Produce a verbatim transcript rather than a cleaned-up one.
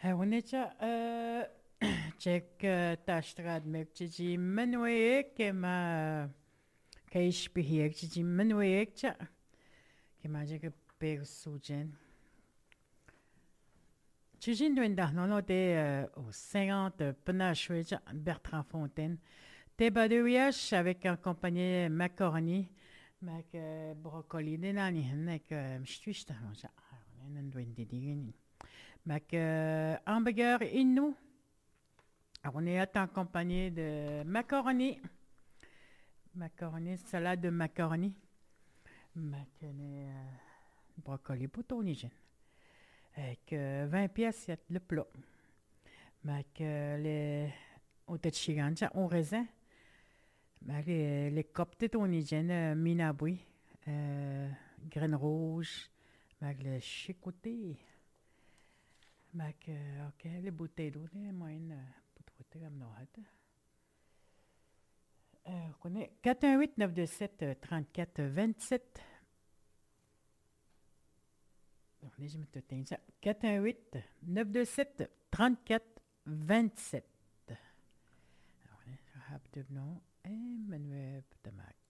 هونيتا تشيك تاشتراد ميك تجي من ويك كما كيش بهيك تجي من ويك تا كما جاك بيرسوجين تجي ندوين دهنا نو دي au cinquante Penachoué Bertrand Fontaine des badouillages avec accompagné macaroni mac brocoli des nani هناك مش تويش تهنا جا ندوين دي ديني mac hamburger inou. On est accompagné de macaroni, macaroni, salade de macaroni, macaroni, euh, brocoli boutonigène, avec euh, vingt pièces le plat. Mac euh, les au chigancha au raisin, mac les les copes de tonigène euh, minaboui, euh, graines rouges, mac le chicoté, mac euh, ok les bouteilles d'eau les moyennes. Euh, on connaît quatre un huit neuf deux sept trente-quatre vingt-sept. On est, je me te ça. quatre un huit neuf deux sept trente-quatre vingt-sept. Alors, on est, Emmanuel Ptamac.